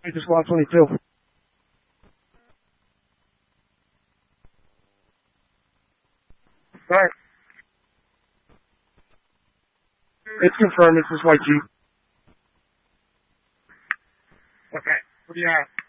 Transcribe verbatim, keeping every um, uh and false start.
to squad twenty-two. Alright. It's confirmed, it's this white Jeep. Okay, what do you have?